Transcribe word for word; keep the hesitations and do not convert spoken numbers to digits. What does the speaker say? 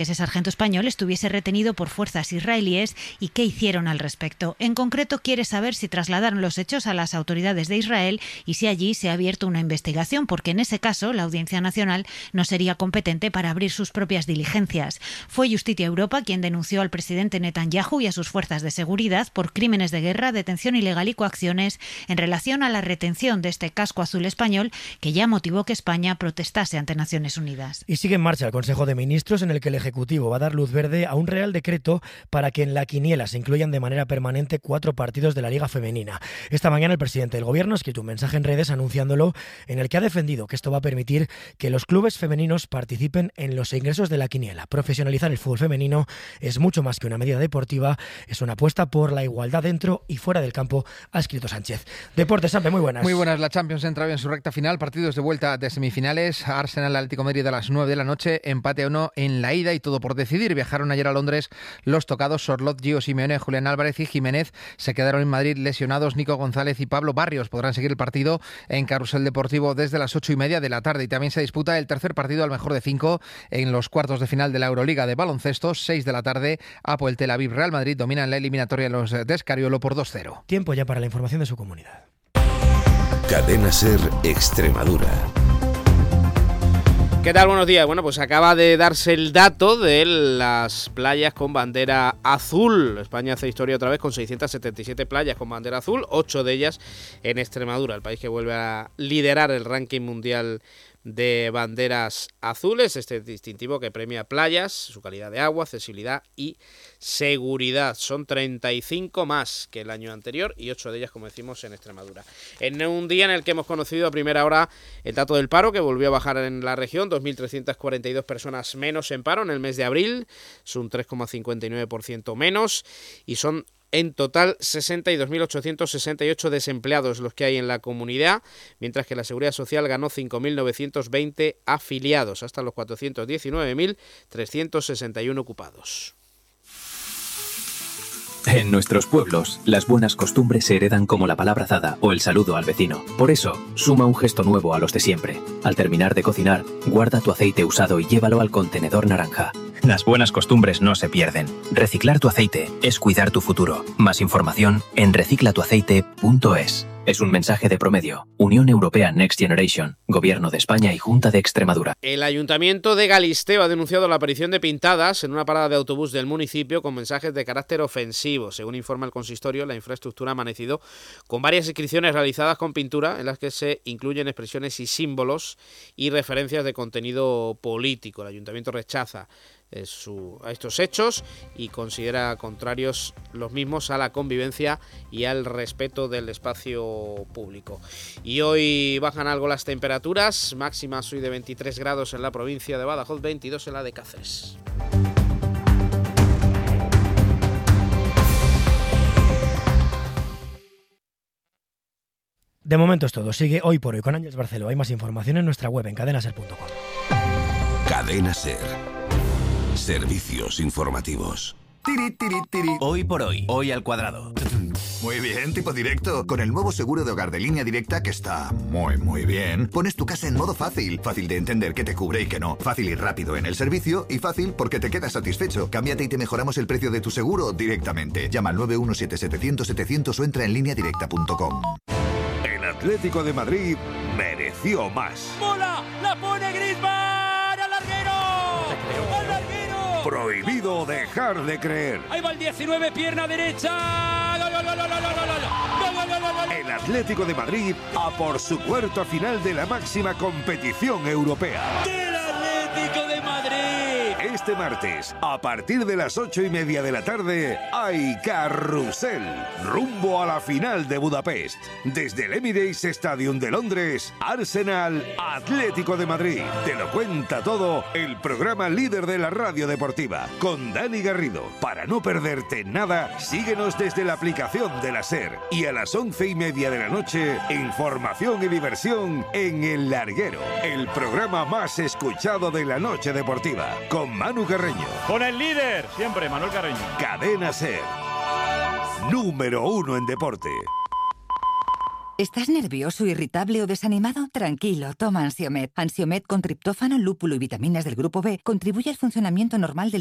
ese sargento español estuviese retenido por fuerzas israelíes y qué hicieron al respecto. En concreto, quiere saber si trasladaron los hechos a las autoridades de Israel y si allí se ha abierto una investigación, porque en ese caso la Audiencia Nacional no sería competente para abrir sus propias diligencias. Fue Justicia Europa quien denunció al presidente Netanyahu y a sus fuerzas de seguridad por crímenes de guerra, detención ilegal y coacciones en relación a la retención de este casco azul español, que ya motivó que España protestase ante Naciones Unidas. Y sigue en marcha el Consejo de Ministros, en el que el Ejecutivo va a dar luz verde a un Real Decreto para que en la quiniela se incluyan de manera permanente cuatro partidos de la Liga Femenina. Esta mañana el presidente del Gobierno ha escrito un mensaje en redes anunciándolo, en el que ha defendido que esto va a permitir que los clubes femeninos participen en los ingresos de la quiniela. Profesionalizar el fútbol femenino es mucho más que una medida deportiva, es una apuesta por la igualdad dentro y fuera del campo, ha escrito Sánchez. Deportes, Sampe, muy buenas. Muy buenas, la Champions entra en su recta final, partidos de vuelta de semifinales, Arsenal Atlético de Madrid a las nueve de la noche, empate a uno en la ida y todo por decidir. Viajaron ayer a Londres los tocados Sorloth, Gio Simeone, Julián Álvarez y Jiménez. Se quedaron en Madrid lesionados Nico González y Pablo Barrios. Podrán seguir el partido en Carrusel Deportivo desde las ocho y media de la tarde. Y también se disputa el tercer partido al mejor de cinco en los cuartos de final de la Euroliga de baloncesto. seis de la tarde, Apoel Tel Aviv Real Madrid dominan la eliminatoria los de Escariolo por dos cero. Tiempo ya para la información de su comunidad. Cadena SER Extremadura. ¿Qué tal? Buenos días. Bueno, pues acaba de darse el dato de las playas con bandera azul. España hace historia otra vez con seiscientas setenta y siete playas con bandera azul, ocho de ellas en Extremadura, el país que vuelve a liderar el ranking mundial de banderas azules, este distintivo que premia playas, su calidad de agua, accesibilidad y seguridad. Son treinta y cinco más que el año anterior y ocho de ellas, como decimos, en Extremadura. En un día en el que hemos conocido a primera hora el dato del paro, que volvió a bajar en la región, dos mil trescientas cuarenta y dos personas menos en paro en el mes de abril, es un tres coma cincuenta y nueve por ciento menos y son en total sesenta y dos mil ochocientos sesenta y ocho desempleados los que hay en la comunidad, mientras que la Seguridad Social ganó cinco mil novecientos veinte afiliados, hasta los cuatrocientos diecinueve mil trescientos sesenta y uno ocupados. En nuestros pueblos, las buenas costumbres se heredan como la palabra dada o el saludo al vecino. Por eso, suma un gesto nuevo a los de siempre. Al terminar de cocinar, guarda tu aceite usado y llévalo al contenedor naranja. Las buenas costumbres no se pierden. Reciclar tu aceite es cuidar tu futuro. Más información en recicla tu aceite punto es. Es un mensaje de Promedio, Unión Europea Next Generation, Gobierno de España y Junta de Extremadura. El Ayuntamiento de Galisteo ha denunciado la aparición de pintadas en una parada de autobús del municipio con mensajes de carácter ofensivo. Según informa el consistorio, la infraestructura ha amanecido con varias inscripciones realizadas con pintura en las que se incluyen expresiones y símbolos y referencias de contenido político. El Ayuntamiento rechaza Su, a estos hechos y considera contrarios los mismos a la convivencia y al respeto del espacio público. Y hoy bajan algo las temperaturas, máximas hoy de veintitrés grados en la provincia de Badajoz, veintidós en la de Cáceres. De momento es todo. Sigue Hoy por Hoy con Ángeles Barceló. Hay más información en nuestra web en cadena ser punto com. Cadena SER. Servicios informativos. Tiri, tiri, tiri. Hoy por hoy, hoy al cuadrado. Muy bien, tipo directo. Con el nuevo seguro de hogar de Línea Directa, que está muy, muy bien, pones tu casa en modo fácil. Fácil de entender qué te cubre y qué no. Fácil y rápido en el servicio y fácil porque te quedas satisfecho. Cámbiate y te mejoramos el precio de tu seguro directamente. Llama al nueve uno siete setecientos setecientos o entra en línea directa punto com. El Atlético de Madrid mereció más. ¡Mola! ¡La pone Griezmann! ¡Al larguero! ¡Al larguero! Prohibido dejar de creer. Ahí va el diecinueve, pierna derecha. ¡Gol, gol, gol, gol, gol, gol, gol, gol, gol! El Atlético de Madrid a por su cuarta final de la máxima competición europea. ¡Del Atlético de Madrid! Este martes, a partir de las ocho y media de la tarde, hay Carrusel, rumbo a la final de Budapest. Desde el Emirates Stadium de Londres, Arsenal, Atlético de Madrid. Te lo cuenta todo el programa líder de la radio deportiva, con Dani Garrido. Para no perderte nada, síguenos desde la aplicación de la SER. Y a las once y media de la noche, información y diversión en El Larguero, el programa más escuchado de la noche deportiva, con Manu Carreño. Con el líder, siempre, Manuel Carreño. Cadena SER, número uno en deporte. ¿Estás nervioso, irritable o desanimado? Tranquilo, toma Ansiomed. Ansiomed con triptófano, lúpulo y vitaminas del grupo B contribuye al funcionamiento normal del